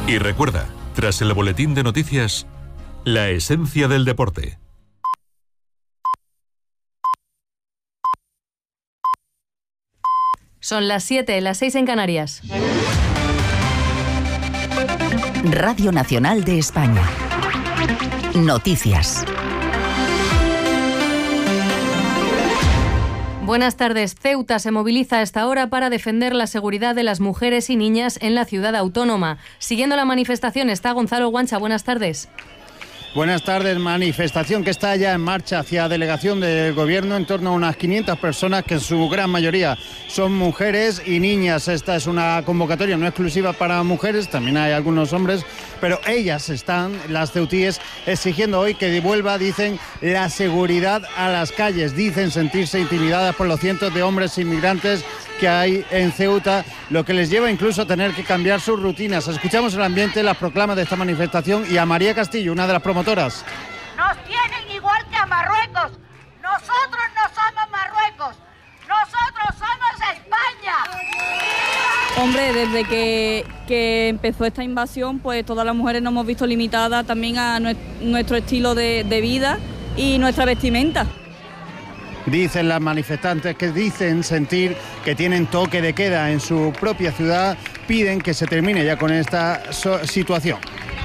Y recuerda, tras el boletín de noticias, la esencia del deporte. Son las 7, las 6 en Canarias. Radio Nacional de España. Noticias. Buenas tardes. Ceuta se moviliza a esta hora para defender la seguridad de las mujeres y niñas en la ciudad autónoma. Siguiendo la manifestación está Gonzalo Guancha. Buenas tardes. Buenas tardes. Manifestación que está ya en marcha hacia delegación del Gobierno, en torno a unas 500 personas que en su gran mayoría son mujeres y niñas. Esta es una convocatoria no exclusiva para mujeres, también hay algunos hombres, pero ellas están, las ceutíes, exigiendo hoy que devuelva, dicen, la seguridad a las calles. Dicen sentirse intimidadas por los cientos de hombres inmigrantes que hay en Ceuta, lo que les lleva incluso a tener que cambiar sus rutinas. Escuchamos el ambiente, las proclamas de esta manifestación y a María Castillo, una de las promotoras. Nos tienen igual que a Marruecos. Nosotros no somos Marruecos. Nosotros somos España. Hombre, desde que empezó esta invasión, pues todas las mujeres nos hemos visto limitadas también a nuestro estilo de vida y nuestra vestimenta. Dicen las manifestantes que dicen sentir que tienen toque de queda en su propia ciudad, piden que se termine ya con esta situación.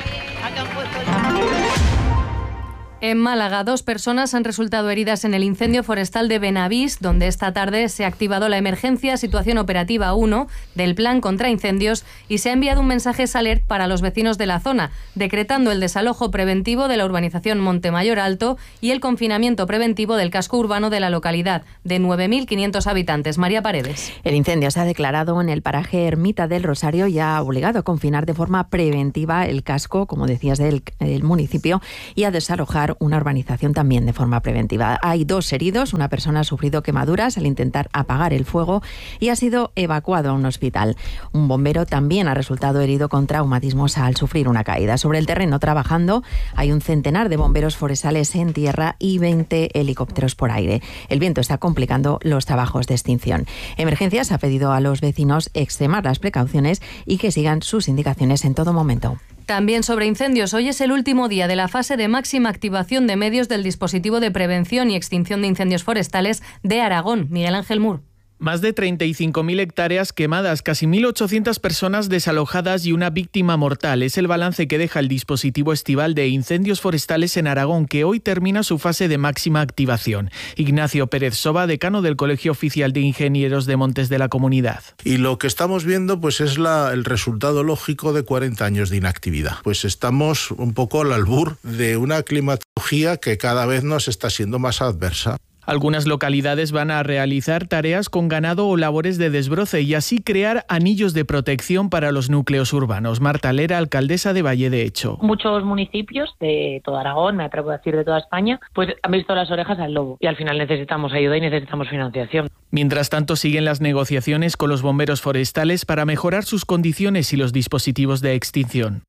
En Málaga, 2 personas han resultado heridas en el incendio forestal de Benavís, donde esta tarde se ha activado la emergencia Situación Operativa 1 del Plan contra Incendios y se ha enviado un mensaje alert para los vecinos de la zona, decretando el desalojo preventivo de la urbanización Montemayor Alto y el confinamiento preventivo del casco urbano de la localidad, de 9.500 habitantes. María Paredes. El incendio se ha declarado en el paraje Ermita del Rosario y ha obligado a confinar de forma preventiva el casco, como decías, del municipio, y a desalojar una urbanización también de forma preventiva. Hay 2 heridos, una persona ha sufrido quemaduras al intentar apagar el fuego y ha sido evacuado a un hospital. Un bombero también ha resultado herido con traumatismos al sufrir una caída. Sobre el terreno trabajando hay un centenar de bomberos forestales en tierra y 20 helicópteros por aire. El viento está complicando los trabajos de extinción. Emergencias ha pedido a los vecinos extremar las precauciones y que sigan sus indicaciones en todo momento. También sobre incendios, hoy es el último día de la fase de máxima activación de medios del dispositivo de prevención y extinción de incendios forestales de Aragón. Miguel Ángel Mur. Más de 35.000 hectáreas quemadas, casi 1.800 personas desalojadas y una víctima mortal. Es el balance que deja el dispositivo estival de incendios forestales en Aragón, que hoy termina su fase de máxima activación. Ignacio Pérez Soba, decano del Colegio Oficial de Ingenieros de Montes de la Comunidad. Y lo que estamos viendo pues es el resultado lógico de 40 años de inactividad. Pues estamos un poco al albur de una climatología que cada vez nos está siendo más adversa. Algunas localidades van a realizar tareas con ganado o labores de desbroce y así crear anillos de protección para los núcleos urbanos. Marta Lera, alcaldesa de Valle de Hecho. Muchos municipios de toda Aragón, me atrevo a decir de toda España, pues han visto las orejas al lobo y al final necesitamos ayuda y necesitamos financiación. Mientras tanto, siguen las negociaciones con los bomberos forestales para mejorar sus condiciones y los dispositivos de extinción.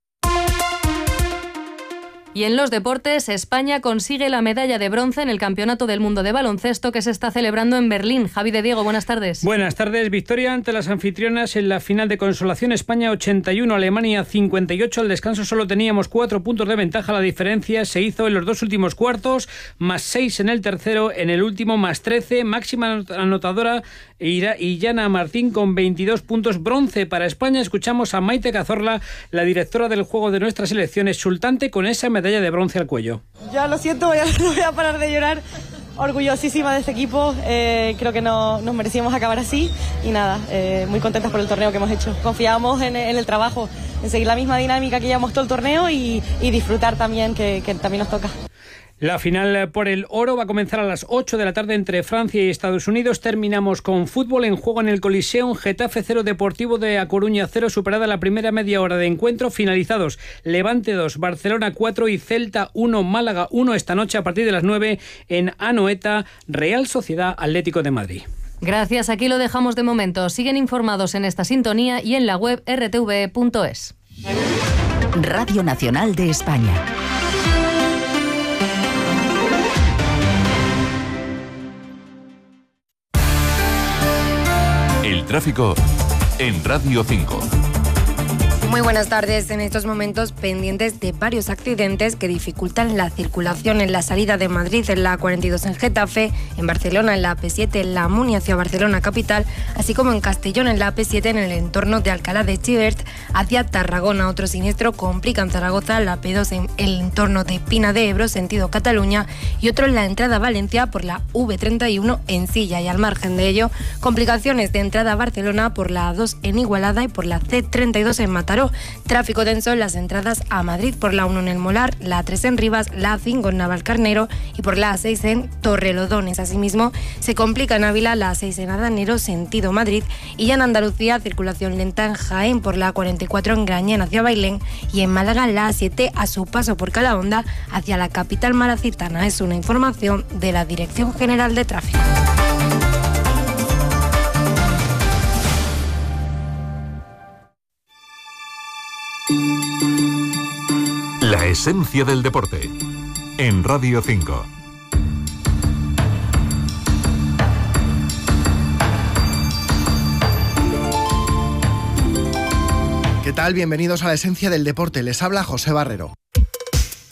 Y en los deportes, España consigue la medalla de bronce en el Campeonato del Mundo de Baloncesto que se está celebrando en Berlín. Javi de Diego, buenas tardes. Buenas tardes. Victoria ante las anfitrionas en la final de consolación. España 81, Alemania 58. Al descanso solo teníamos 4 puntos de ventaja. La diferencia se hizo en los 2 últimos cuartos, más 6 en el tercero, en el último más 13. Máxima anotadora Illana Martín con 22 puntos. Bronce para España. Escuchamos a Maite Cazorla, la directora del juego de nuestra selección, exultante con esa medalla de bronce al cuello. Ya lo siento, no voy a parar de llorar. Orgullosísima de este equipo, creo que nos merecíamos acabar así y nada, muy contentas por el torneo que hemos hecho. Confiamos en el trabajo, en seguir la misma dinámica que llevamos todo el torneo y disfrutar también, que también nos toca. La final por el oro va a comenzar a las 8 de la tarde entre Francia y Estados Unidos. Terminamos con fútbol en juego en el Coliseum. Getafe 0, Deportivo de A Coruña 0, superada la primera media hora de encuentro. Finalizados Levante 2, Barcelona 4 y Celta 1, Málaga 1 esta noche a partir de las 9 en Anoeta, Real Sociedad Atlético de Madrid. Gracias, aquí lo dejamos de momento. Siguen informados en esta sintonía y en la web rtv.es. Radio Nacional de España. El tráfico en Radio 5. Muy buenas tardes. En estos momentos pendientes de varios accidentes que dificultan la circulación en la salida de Madrid en la A42 en Getafe, en Barcelona en la AP7 en la Muni hacia Barcelona capital, así como en Castellón en la AP7 en el entorno de Alcalá de Xivert hacia Tarragona. Otro siniestro complica en Zaragoza la P2 en el entorno de Pina de Ebro sentido Cataluña y otro en la entrada a Valencia por la V31 en Silla, y al margen de ello complicaciones de entrada a Barcelona por la A2 en Igualada y por la C32 en Mataró. Tráfico denso en las entradas a Madrid por la 1 en El Molar, la A3 en Rivas, la A5 en Navalcarnero y por la A6 en Torrelodones. Asimismo, se complica en Ávila la A6 en Adanero, sentido Madrid, y ya en Andalucía circulación lenta en Jaén por la A44 en Grañén hacia Bailén y en Málaga la A7 a su paso por Calahonda hacia la capital malacitana. Es una información de la Dirección General de Tráfico. La esencia del deporte, en Radio 5. ¿Qué tal? Bienvenidos a La esencia del deporte. Les habla José Barrero.